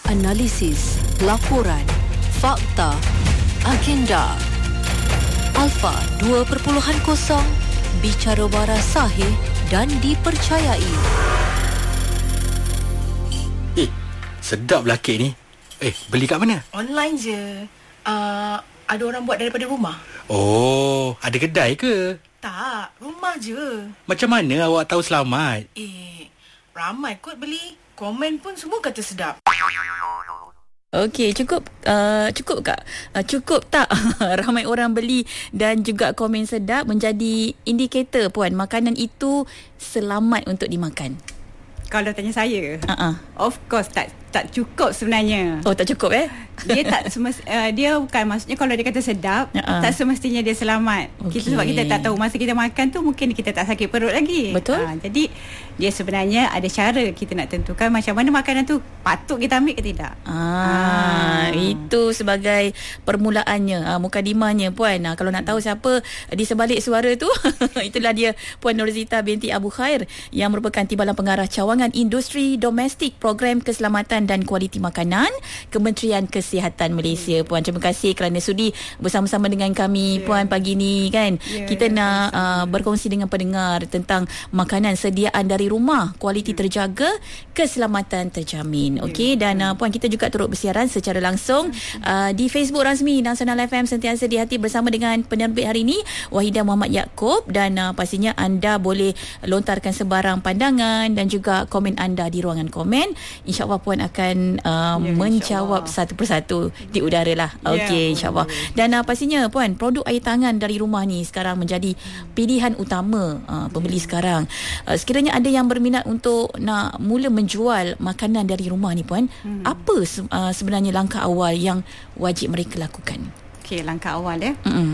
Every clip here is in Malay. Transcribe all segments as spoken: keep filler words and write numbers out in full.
Analisis, laporan, fakta, agenda. Alpha dua titik kosong, bicara waras sahih dan dipercayai. Eh, sedap lah kek ni. Eh, beli kat mana? Online je. Uh, ada orang buat daripada rumah. Oh, ada kedai ke? Tak, rumah je. Macam mana awak tahu selamat? Eh, ramai kot beli. Komen pun semua kata sedap. Okey, cukup uh, cukup tak? Uh, cukup tak ramai orang beli dan juga komen sedap menjadi indikator puan makanan itu selamat untuk dimakan? Kalau tanya saya, uh-uh. of course tak tak cukup sebenarnya. Oh, tak cukup eh? Dia tak semest, uh, dia bukan maksudnya kalau dia kata sedap, uh-uh. tak semestinya dia selamat. Okay. Kita sebab kita tak tahu masa kita makan tu mungkin kita tak sakit perut lagi. Betul. Uh, jadi dia sebenarnya ada cara kita nak tentukan macam mana makanan tu patut kita ambil ke tidak. Ah, ah. Itu sebagai permulaannya, ah, mukadimahnya puan. Ah, kalau nak tahu siapa di sebalik suara tu, itulah dia Puan Nurzita binti Abu Khair yang merupakan Timbalan Pengarah Cawangan Industri Domestik Program Keselamatan dan Kualiti Makanan Kementerian Kesihatan Malaysia. Puan, terima kasih kerana sudi bersama-sama dengan kami, yeah. Puan, pagi ni kan. Yeah, kita yeah, nak uh, berkongsi dengan pendengar tentang makanan sediaan dari rumah, kualiti yeah. terjaga, keselamatan terjamin. Okey, yeah. dan uh, Puan, kita juga turut bersiaran secara langsung uh, di Facebook rasmi Nasional F M Sentiasa di Hati bersama dengan penerbit hari ini Wahidah Muhammad Yaakob, dan uh, pastinya anda boleh lontarkan sebarang pandangan dan juga komen anda di ruangan komen. InsyaAllah Puan akan uh, yeah, menjawab insya satu persatu di udara lah. Okey, yeah, insyaAllah. Dan uh, pastinya Puan, produk air tangan dari rumah ni sekarang menjadi pilihan utama uh, pembeli yeah. sekarang. Uh, sekiranya ada yang berminat untuk nak mula menjual makanan dari rumah ni Puan, hmm. apa uh, sebenarnya langkah awal yang wajib mereka lakukan? Okey, langkah awal ya. Mm-mm.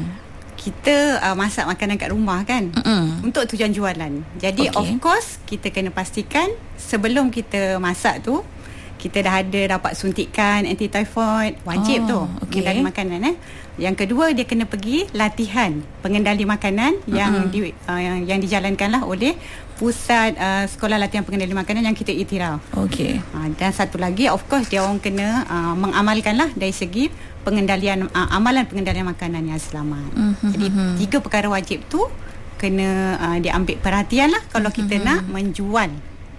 Kita uh, masak makanan kat rumah kan, Mm-mm. untuk tujuan jualan. Jadi okay. of course kita kena pastikan sebelum kita masak tu kita dah ada dapat suntikan anti-typhoid, wajib oh, tu okay. pengendali makanan eh. Yang kedua, dia kena pergi latihan pengendali makanan mm-hmm. yang di, uh, yang, yang dijalankanlah oleh Pusat uh, Sekolah Latihan Pengendali Makanan yang kita iktiraf. Okey. Uh, dan satu lagi, of course dia orang kena uh, mengamalkanlah dari segi pengendalian uh, amalan pengendalian makanan yang selamat. Mm-hmm. Jadi tiga perkara wajib tu kena uh, diambil perhatian lah kalau mm-hmm. kita nak menjual.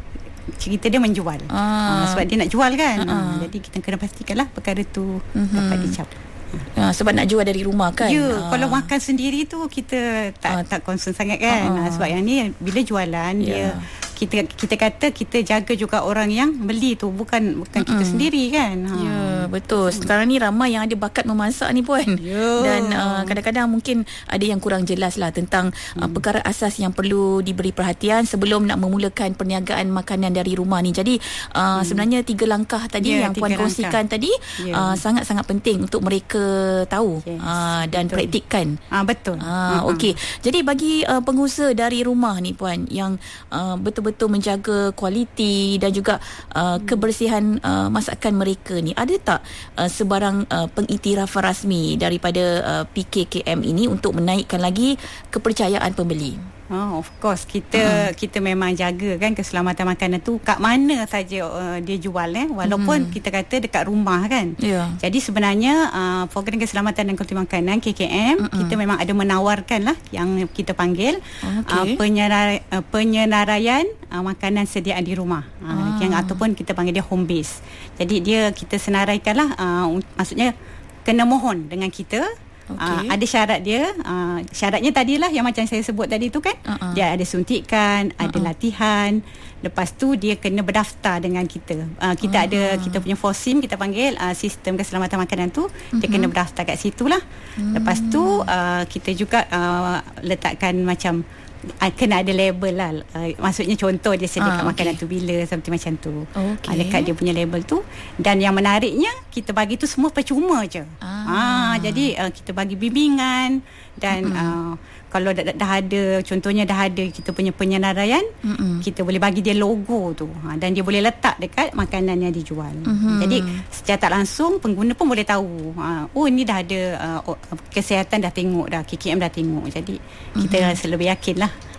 Cerita dia menjual ah. uh, sebab dia nak jual kan. uh-uh. uh, Jadi kita kena pastikanlah perkara tu mm-hmm. dapat dicapai. Ya, sebab nak jual dari rumah kan. Ya, ha. kalau makan sendiri tu kita tak ha. tak concern sangat kan. Ha. Sebab yang ni bila jualan ya. dia kita kita kata kita jaga juga orang yang beli tu, bukan bukan mm-hmm. kita sendiri kan. Ha. Ya, betul. Sekarang ni ramai yang ada bakat memasak ni Puan. Ya. Dan uh, kadang-kadang mungkin ada yang kurang jelas lah tentang mm. uh, perkara asas yang perlu diberi perhatian sebelum nak memulakan perniagaan makanan dari rumah ni. Jadi uh, mm. sebenarnya tiga langkah tadi ya, yang Puan kongsikan tadi ya. uh, sangat-sangat penting untuk mereka tahu yes, uh, dan betul. praktikkan. Ah betul. Ah uh-huh. okey. Jadi bagi uh, pengusaha dari rumah ni Puan yang uh, betul-betul menjaga kualiti dan juga uh, kebersihan uh, masakan mereka ni, ada tak uh, sebarang uh, pengiktirafan rasmi daripada uh, P K K M ini untuk menaikkan lagi kepercayaan pembeli? Oh, of course kita uh-huh. kita memang jaga kan keselamatan makanan tu kat mana saja uh, dia jual eh, walaupun uh-huh. kita kata dekat rumah kan. Yeah. Jadi sebenarnya uh, program keselamatan dan kualiti makanan K K M uh-huh. kita memang ada menawarkan lah yang kita panggil okay. uh, penyenar, uh, penyenaraian uh, makanan sediaan di rumah uh, uh. yang ataupun kita panggil dia home base. Jadi dia kita senaraikan lah uh, maksudnya kena mohon dengan kita. Okay. Uh, ada syarat dia, uh, syaratnya tadilah yang macam saya sebut tadi tu kan. Uh-uh. Dia ada suntikan, uh-uh. ada latihan. Lepas tu dia kena berdaftar dengan kita. Uh, kita uh-huh. ada kita punya FOSIM, kita panggil uh, sistem keselamatan makanan tu. Uh-huh. Dia kena berdaftar kat situ lah. Uh-huh. Lepas tu uh, kita juga uh, letakkan macam uh, kena ada label lah. Uh, maksudnya contoh dia sediakan uh, okay. makanan tu bila, seperti macam tu. Okay. Uh, dekat dia punya label tu. Dan yang menariknya, kita bagi tu semua percuma je. Ah. Uh, jadi uh, kita bagi bimbingan dan uh, kalau dah, dah ada, contohnya dah ada kita punya penyenaraian, mm-hmm. kita boleh bagi dia logo tu ha, dan dia boleh letak dekat makanan yang dijual. Mm-hmm. Jadi secara tak langsung pengguna pun boleh tahu ha, oh ni dah ada uh, kesihatan dah tengok dah, K K M dah tengok. Jadi kita mm-hmm. rasa lebih yakin lah.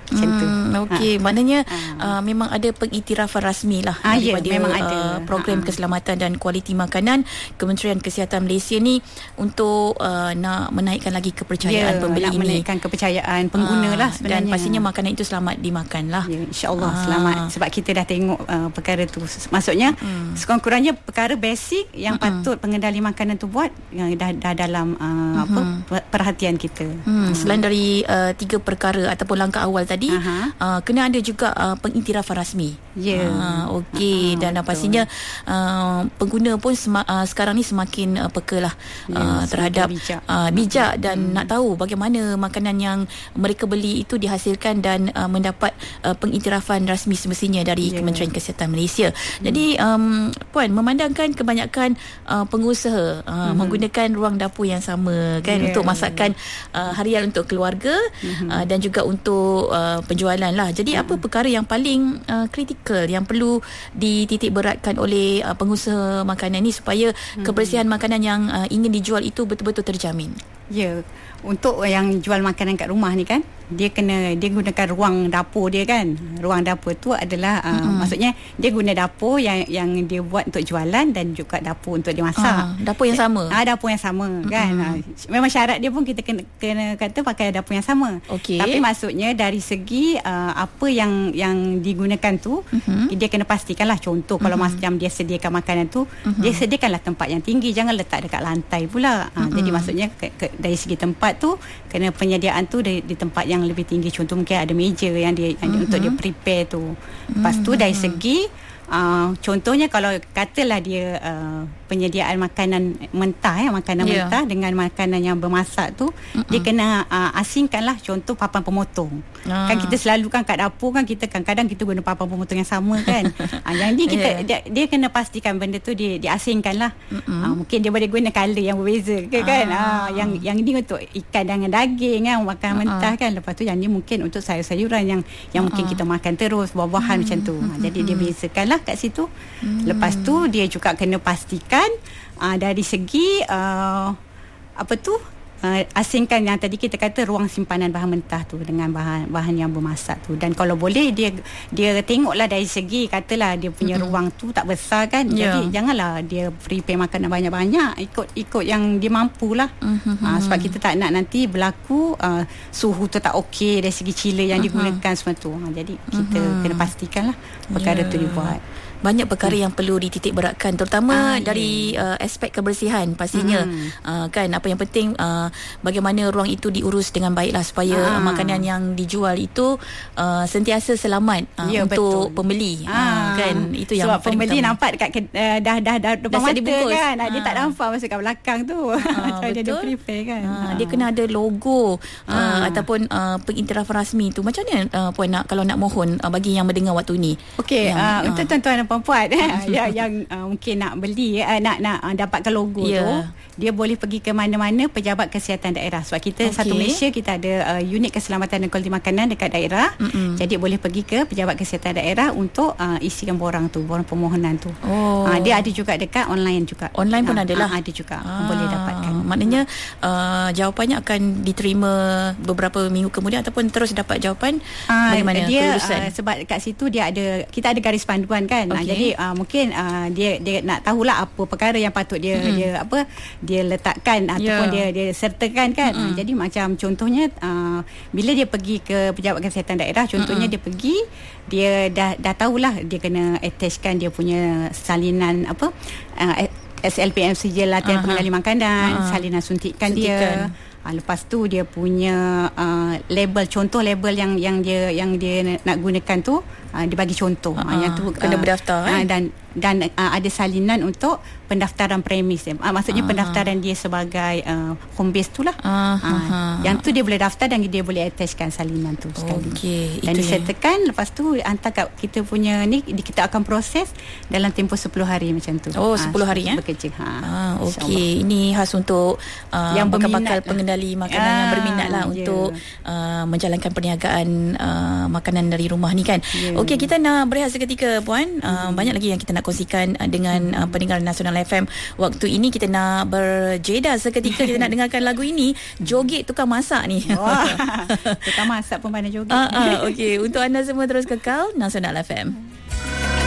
macam hmm, tu. Okey, ha. maknanya ha. Uh, memang ada pengiktirafan rasmi lah ha, daripada ya, memang ada. Uh, program ha. keselamatan dan kualiti makanan Kementerian Kesihatan Malaysia ni untuk uh, nak menaikkan lagi kepercayaan ya, pembeli nak ini. menaikkan kepercayaan pengguna ha, lah sebenarnya. Dan pastinya makanan itu selamat dimakan lah. Ya, InsyaAllah ha. selamat. Sebab kita dah tengok uh, perkara tu. Maksudnya hmm. sekurang-kurangnya perkara basic yang hmm. patut pengendali makanan tu buat yang dah, dah dalam uh, hmm. apa perhatian kita. Hmm. Hmm. Selain dari uh, tiga perkara ataupun langkah awal tadi, uh, kena ada juga uh, pengiktirafan rasmi. Ya. Yeah. Uh, Okey, uh, dan uh, pastinya uh, pengguna pun sema, uh, sekarang ni semakin uh, peka lah uh, yeah, terhadap bijak, uh, bijak dan hmm. nak tahu bagaimana makanan yang mereka beli itu dihasilkan dan uh, mendapat uh, pengiktirafan rasmi semestinya dari yeah. Kementerian Kesihatan Malaysia. Hmm. Jadi um, Puan, memandangkan kebanyakan uh, pengusaha uh, hmm. menggunakan ruang dapur yang sama kan yeah. untuk masakan uh, harian untuk keluarga hmm. uh, dan juga untuk uh, penjualan lah. Jadi hmm. apa perkara yang paling uh, kritikal yang perlu dititik beratkan oleh uh, pengusaha makanan ni supaya hmm. kebersihan makanan yang uh, ingin dijual itu betul-betul terjamin? Ya, untuk yang jual makanan kat rumah ni kan, dia kena dia gunakan ruang dapur dia kan. Ruang dapur tu adalah uh, mm-hmm. maksudnya dia guna dapur yang yang dia buat untuk jualan dan juga dapur untuk dia masak. Ah, dapur yang sama. Ah, dapur yang sama mm-hmm. kan. Ah, memang syarat dia pun kita kena kena kata pakai dapur yang sama. Okay. Tapi maksudnya dari segi uh, apa yang yang digunakan tu mm-hmm. dia kena pastikanlah, contoh mm-hmm. kalau macam dia sediakan makanan tu mm-hmm. dia sediakanlah tempat yang tinggi, jangan letak dekat lantai pula. Ah, mm-hmm. Jadi maksudnya ke, ke, dari segi tempat tu kena penyediaan tu di, di tempat yang lebih tinggi. Contoh mungkin ada meja yang dia mm-hmm. yang untuk dia prepare tu. Lepas tu dari segi uh, contohnya kalau katalah dia uh, penyediaan makanan mentah ya, makanan yeah. mentah dengan makanan yang bermasak tu mm-hmm. dia kena uh, asingkanlah, contoh papan pemotong. Ah. Kan kita selalu kan kat dapur kan kita kadang-kadang kita guna papan pemotong yang sama kan. uh, yang ni kita yeah. dia, dia kena pastikan benda tu dia diasingkanlah. Mm-hmm. Uh, mungkin dia boleh guna color yang berbeza ke kan. Ah. Uh, yang yang ni untuk ikan dengan daging kan, makanan uh-huh. mentah kan. Lepas tu yang ni mungkin untuk sayur-sayuran yang yang uh-huh. mungkin kita makan terus, buah-buahan mm-hmm. macam tu. Uh, jadi dia bezakanlah kat situ. Mm-hmm. Lepas tu dia juga kena pastikan Uh, dari segi uh, apa tu uh, asingkan yang tadi kita kata ruang simpanan bahan mentah tu dengan bahan bahan yang bermasak tu. Dan kalau boleh dia dia tengoklah dari segi katalah dia punya mm-hmm. ruang tu tak besar kan. Yeah. Jadi janganlah dia prepare makanan banyak-banyak, ikut ikut yang dia mampulah. Mm-hmm. Uh, sebab kita tak nak nanti berlaku uh, suhu tu tak okey dari segi chiller yang uh-huh. digunakan semua tu. Uh, jadi kita mm-hmm. kena pastikanlah perkara yeah. tu dibuat. Banyak perkara hmm. yang perlu dititik beratkan, terutama ah, dari yeah. uh, aspek kebersihan pastinya. Hmm. Uh, kan apa yang penting uh, bagaimana ruang itu diurus dengan baiklah supaya ah. makanan yang dijual itu uh, sentiasa selamat uh, yeah, untuk betul. pembeli. Ah. Uh, kan itu yang sebab pembeli utama. Nampak dekat uh, dah dah dah depan mata kan. Ah. Dia tak nampak masuk kat belakang tu. Ah, betul. Dia prepare kan. Ah. Ah. Dia kena ada logo ah. uh, ataupun uh, pengiktirafan rasmi tu. Macam mana uh, Puan nak kalau nak mohon uh, bagi yang mendengar waktu ni? Okey, uh, untuk uh. tuan-tuan perempuan eh, yang, yang uh, mungkin nak beli uh, nak nak uh, dapatkan logo yeah. tu, dia boleh pergi ke mana-mana pejabat kesihatan daerah. Sebab kita okay. satu Malaysia kita ada uh, unit keselamatan dan kualiti makanan dekat daerah. Mm-mm. Jadi boleh pergi ke pejabat kesihatan daerah untuk uh, isikan borang tu, borang permohonan tu. Oh. Uh, dia ada juga dekat online juga. Online pun uh, ada lah. Uh, ada juga ah. boleh dapatkan. Maknanya uh, jawapannya akan diterima beberapa minggu kemudian ataupun terus dapat jawapan uh, bagaimana dia, kelulusan? Uh, sebab kat situ dia ada, kita ada garis panduan kan. Okay. Uh, jadi uh, mungkin uh, dia dia nak tahulah apa perkara yang patut dia mm-hmm. dia apa dia letakkan ataupun yeah. dia dia sertakan kan. Mm-hmm. Uh, jadi macam contohnya uh, bila dia pergi ke pejabat kesihatan daerah, contohnya mm-hmm. dia pergi, dia dah dah tahulah dia kena attachkan dia punya salinan apa uh, S L P M sijil latihan uh-huh. pengendali makanan, uh-huh. salinan suntikan, suntikan. dia. Ha, lepas tu dia punya uh, label, contoh label yang yang dia yang dia nak gunakan tu uh, dia bagi contoh. Uh-huh. Uh, yang tu kena uh, berdaftar uh, eh? dan dan uh, ada salinan untuk pendaftaran premis. Uh, maksudnya uh-huh. pendaftaran dia sebagai uh, home base tu lah. Uh-huh. Uh, yang tu dia boleh daftar dan dia boleh attachkan salinan tu sekali. Okay. Dan disertakan yang... lepas tu hantar kat kita punya ni, kita akan proses dalam tempoh sepuluh hari macam tu. Oh, sepuluh hari ya. Bekerja. Ha. Ah, okey. Ini khas untuk uh, yang bakal-bakal pengendali kembali makanan ah, yang berminat lah yeah. untuk uh, menjalankan perniagaan uh, makanan dari rumah ni kan. Yeah. Okey, kita nak berehat seketika puan. Uh, hmm. Banyak lagi yang kita nak kongsikan uh, dengan uh, pendengar Nasional F M. Waktu ini kita nak berjeda seketika. Kita nak dengarkan lagu ini, Joget Tukang Masak ni. Wah, tukang masak pun pandai joget. Uh, uh, Okey, untuk anda semua terus kekal Nasional F M.